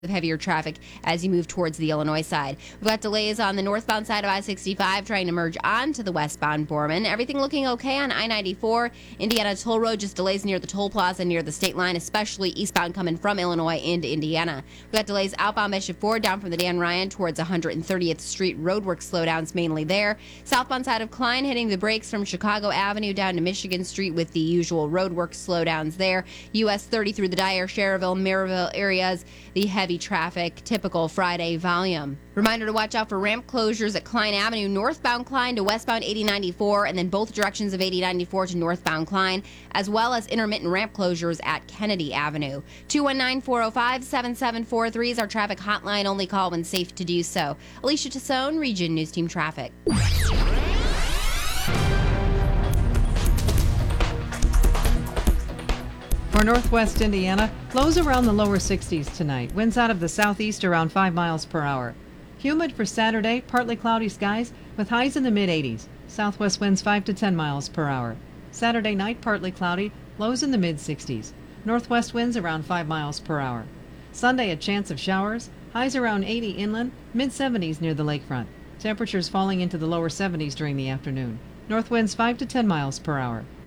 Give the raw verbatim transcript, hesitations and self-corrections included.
of heavier traffic as you move towards the Illinois side. We've got delays on the northbound side of I sixty-five trying to merge onto the westbound Borman. Everything looking okay on I ninety-four. Indiana Toll Road, just delays near the toll plaza near the state line, especially eastbound coming from Illinois into Indiana. We've got delays outbound Bishop Ford down from the Dan Ryan towards one hundred thirtieth Street. Roadwork slowdowns mainly there. Southbound side of Klein hitting the brakes from Chicago Avenue down to Michigan Street with the usual roadwork slowdowns there. U S thirty through the Dyer, Cherville, Maryville areas, the heavy traffic, typical Friday volume. Reminder to watch out for ramp closures at Klein Avenue, northbound Klein to westbound eighty ninety-four, and then both directions of eighty ninety-four to northbound Klein, as well as intermittent ramp closures at Kennedy Avenue. two one nine, four oh five, seven seven four three is our traffic hotline. Only call when safe to do so. Alicia Tassone, Region News Team Traffic. For northwest Indiana, lows around the lower sixties tonight. Winds out of the southeast around five miles per hour. Humid for Saturday, partly cloudy skies with highs in the mid eighties. Southwest winds five to ten miles per hour. Saturday night, partly cloudy, lows in the mid sixties. Northwest winds around five miles per hour. Sunday, a chance of showers, highs around eighty inland, mid seventies near the lakefront. Temperatures falling into the lower seventies during the afternoon. North winds five to ten miles per hour.